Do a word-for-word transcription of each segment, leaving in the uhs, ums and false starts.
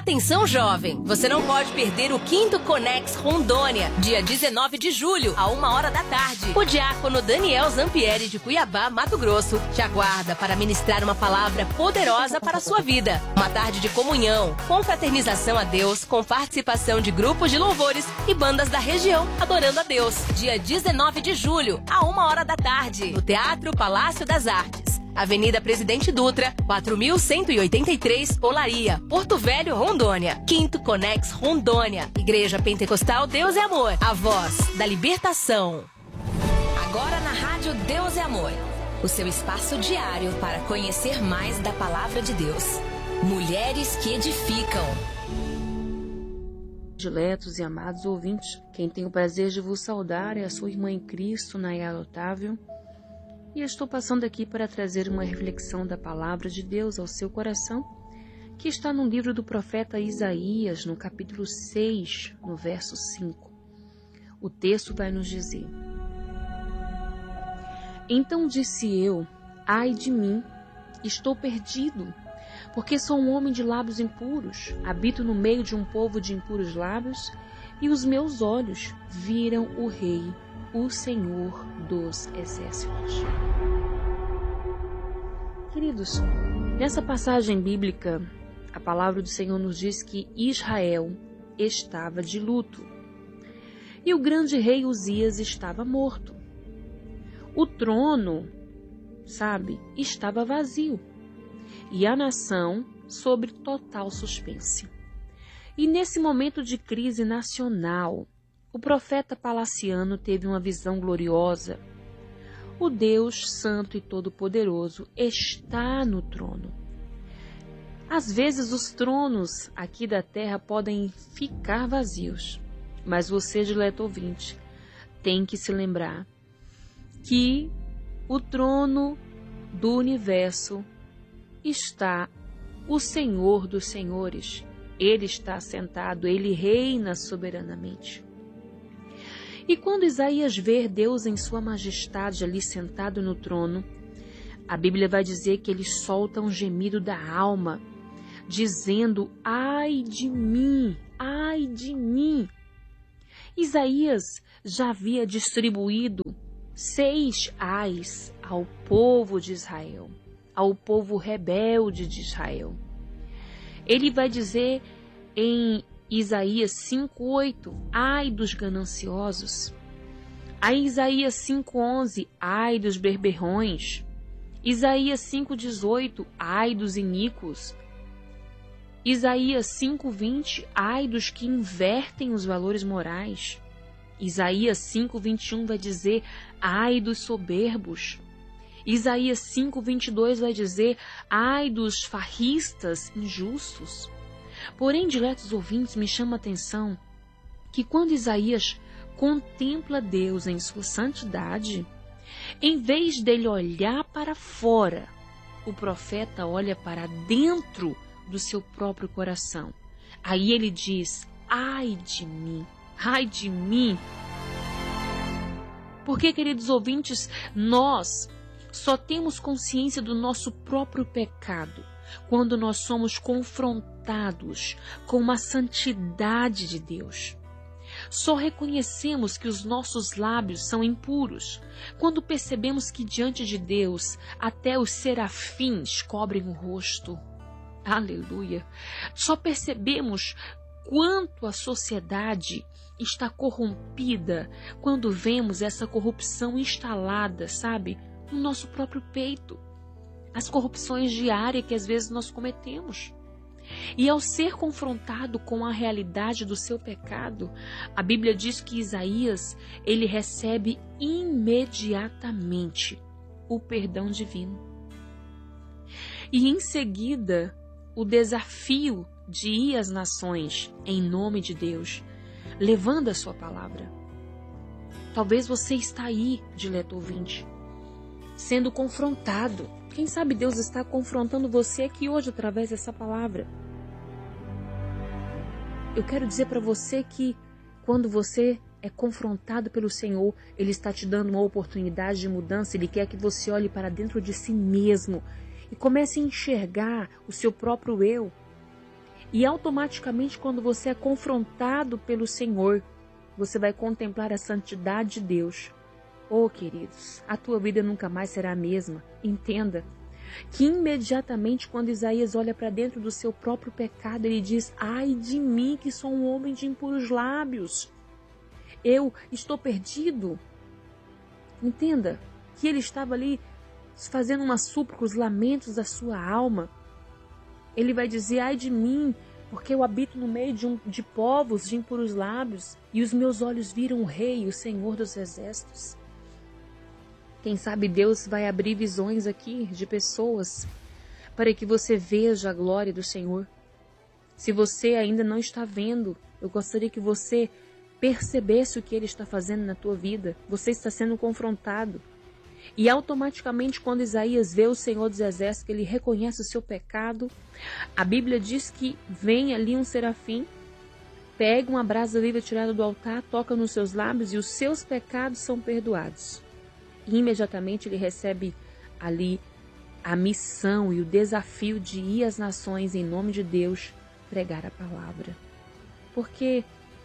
Atenção, jovem! Você não pode perder o quinto Conex Rondônia, dia dezenove de julho, a uma hora da tarde. O diácono Daniel Zampieri, de Cuiabá, Mato Grosso, te aguarda para ministrar uma palavra poderosa para a sua vida. Uma tarde de comunhão, confraternização a Deus, com participação de grupos de louvores e bandas da região adorando a Deus. Dia dezenove de julho, a uma hora da tarde, no Teatro Palácio das Artes. Avenida Presidente Dutra, quatro mil cento e oitenta e três, Olaria, Porto Velho, Rondônia. Quinto Conex Rondônia. Igreja Pentecostal Deus é Amor. A voz da libertação. Agora na Rádio Deus é Amor. O seu espaço diário para conhecer mais da Palavra de Deus. Mulheres que edificam. Diletos e amados ouvintes, quem tem o prazer de vos saudar é a sua irmã em Cristo, Nayara Otávio. E estou passando aqui para trazer uma reflexão da Palavra de Deus ao seu coração, que está no livro do profeta Isaías, no capítulo seis, no verso cinco. O texto vai nos dizer: Então disse eu, ai de mim, estou perdido, porque sou um homem de lábios impuros, habito no meio de um povo de impuros lábios, e os meus olhos viram o Rei, o Senhor dos Exércitos. Queridos, nessa passagem bíblica, a palavra do Senhor nos diz que Israel estava de luto e o grande rei Uzias estava morto. O trono, sabe, estava vazio e a nação sob total suspense. E nesse momento de crise nacional, o profeta Palaciano teve uma visão gloriosa. O Deus Santo e Todo-Poderoso está no trono. Às vezes os tronos aqui da terra podem ficar vazios, mas você, dileto ouvinte, tem que se lembrar que o trono do universo está o Senhor dos Senhores. Ele está sentado, ele reina soberanamente. E quando Isaías vê Deus em sua majestade ali sentado no trono, a Bíblia vai dizer que ele solta um gemido da alma, dizendo, ai de mim, ai de mim. Isaías já havia distribuído seis ais ao povo de Israel, ao povo rebelde de Israel. Ele vai dizer em Isaías cinco, oito, ai dos gananciosos. Aí Isaías cinco, onze, ai dos berberrões. Isaías cinco, dezoito, ai dos iníquos. Isaías cinco, vinte, ai dos que invertem os valores morais. Isaías cinco, vinte e um vai dizer, ai dos soberbos. Isaías cinco, vinte e dois vai dizer, ai dos farristas injustos. Porém, diletos ouvintes, me chama a atenção que quando Isaías contempla Deus em sua santidade, em vez dele olhar para fora, o profeta olha para dentro do seu próprio coração. Aí ele diz, ai de mim, ai de mim. Porque, queridos ouvintes, nós só temos consciência do nosso próprio pecado quando nós somos confrontados com uma santidade de Deus. Só reconhecemos que os nossos lábios são impuros quando percebemos que diante de Deus até os serafins cobrem o rosto. Aleluia! Só percebemos quanto a sociedade está corrompida quando vemos essa corrupção instalada, sabe, no nosso próprio peito. As corrupções diárias que às vezes nós cometemos. E ao ser confrontado com a realidade do seu pecado, a Bíblia diz que Isaías, ele recebe imediatamente o perdão divino. E em seguida, o desafio de ir às nações em nome de Deus, levando a sua palavra. Talvez você está aí, dileto ouvinte, sendo confrontado. Quem sabe Deus está confrontando você aqui hoje através dessa palavra. Eu quero dizer para você que quando você é confrontado pelo Senhor, Ele está te dando uma oportunidade de mudança. Ele quer que você olhe para dentro de si mesmo e comece a enxergar o seu próprio eu. E automaticamente, quando você é confrontado pelo Senhor, você vai contemplar a santidade de Deus. Oh, queridos, a tua vida nunca mais será a mesma. Entenda que imediatamente quando Isaías olha para dentro do seu próprio pecado, ele diz: ai de mim, que sou um homem de impuros lábios. Eu estou perdido. Entenda que ele estava ali fazendo uma súplica, os lamentos da sua alma. Ele vai dizer: ai de mim, porque eu habito no meio de, um, de povos de impuros lábios, e os meus olhos viram o Rei, o Senhor dos Exércitos. Quem sabe Deus vai abrir visões aqui de pessoas para que você veja a glória do Senhor. Se você ainda não está vendo, eu gostaria que você percebesse o que Ele está fazendo na tua vida. Você está sendo confrontado. E automaticamente, quando Isaías vê o Senhor dos Exércitos, ele reconhece o seu pecado, a Bíblia diz que vem ali um serafim, pega uma brasa viva tirada do altar, toca nos seus lábios e os seus pecados são perdoados. E imediatamente ele recebe ali a missão e o desafio de ir às nações em nome de Deus pregar a palavra. Porque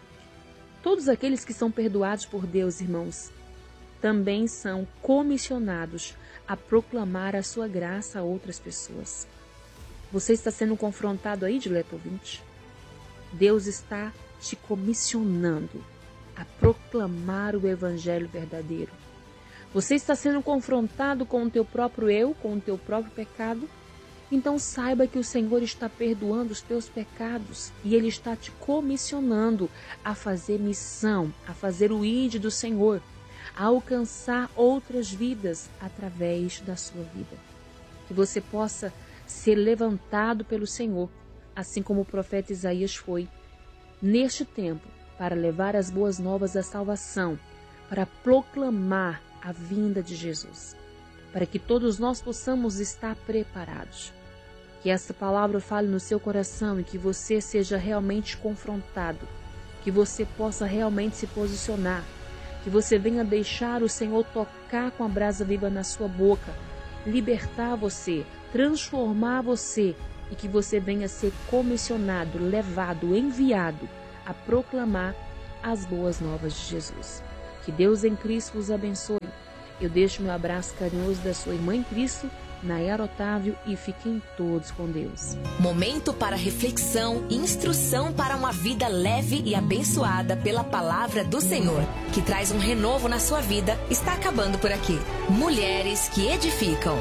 todos aqueles que são perdoados por Deus, irmãos, também são comissionados a proclamar a sua graça a outras pessoas. Você está sendo confrontado aí, dileto ouvinte? Deus está te comissionando a proclamar o evangelho verdadeiro. Você está sendo confrontado com o teu próprio eu, com o teu próprio pecado? Então saiba que o Senhor está perdoando os teus pecados e Ele está te comissionando a fazer missão, a fazer o ide do Senhor, a alcançar outras vidas através da sua vida. Que você possa ser levantado pelo Senhor, assim como o profeta Isaías foi, neste tempo, para levar as boas novas da salvação, para proclamar a vinda de Jesus, para que todos nós possamos estar preparados. Que essa palavra fale no seu coração e que você seja realmente confrontado, que você possa realmente se posicionar, que você venha deixar o Senhor tocar com a brasa viva na sua boca, libertar você, transformar você e que você venha ser comissionado, levado, enviado a proclamar as boas novas de Jesus. Que Deus em Cristo os abençoe. Eu deixo meu abraço carinhoso da sua irmã em Cristo, Nayara Otávio, e fiquem todos com Deus. Momento para reflexão e instrução para uma vida leve e abençoada pela palavra do Senhor, que traz um renovo na sua vida, está acabando por aqui. Mulheres que edificam.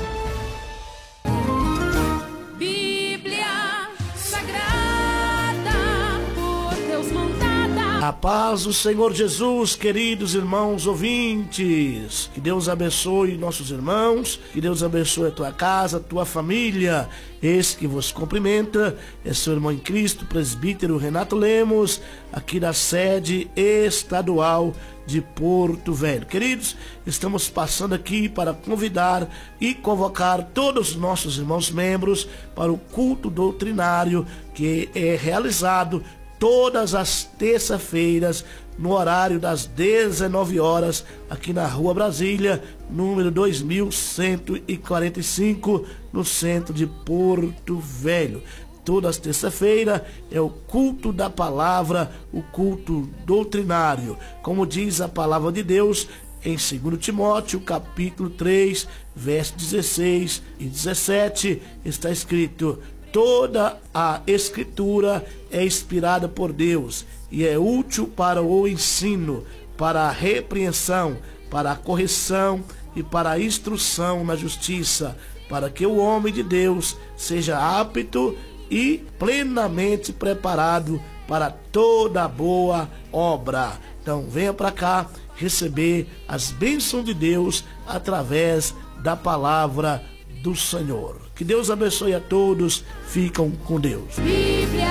Bíblia Sagrada, por Deus montada. A paz do Senhor Jesus, queridos irmãos ouvintes. Que Deus abençoe nossos irmãos, que Deus abençoe a tua casa, a tua família. Esse que vos cumprimenta é seu irmão em Cristo, presbítero Renato Lemos, aqui da sede estadual de Porto Velho. Queridos, estamos passando aqui para convidar e convocar todos os nossos irmãos membros para o culto doutrinário que é realizado todas as terças-feiras, no horário das dezenove horas, aqui na Rua Brasília, número dois mil cento e quarenta e cinco, no centro de Porto Velho. Todas as terças-feiras é o culto da palavra, o culto doutrinário. Como diz a palavra de Deus em segundo Timóteo, capítulo três, versos dezesseis e dezessete, está escrito: toda a Escritura é inspirada por Deus e é útil para o ensino, para a repreensão, para a correção e para a instrução na justiça, para que o homem de Deus seja apto e plenamente preparado para toda boa obra. Então venha para cá receber as bênçãos de Deus através da palavra do Senhor. Que Deus abençoe a todos. Ficam com Deus.